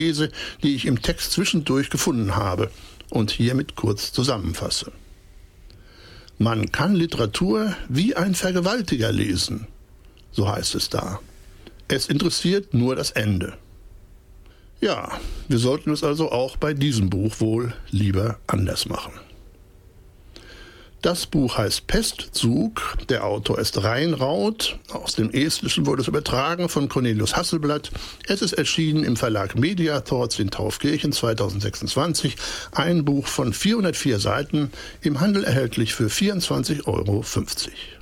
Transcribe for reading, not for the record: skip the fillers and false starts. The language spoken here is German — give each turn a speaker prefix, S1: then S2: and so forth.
S1: These, die ich im Text zwischendurch gefunden habe und hiermit kurz zusammenfasse. Man kann Literatur wie ein Vergewaltiger lesen, so heißt es da. Es interessiert nur das Ende. Ja, wir sollten es also auch bei diesem Buch wohl lieber anders machen. Das Buch heißt Pestzug, der Autor ist Reinraud, aus dem Estnischen wurde es übertragen von Cornelius Hasselblatt. Es ist erschienen im Verlag Mediathorz in Taufkirchen 2026, ein Buch von 404 Seiten, im Handel erhältlich für 24,50 €.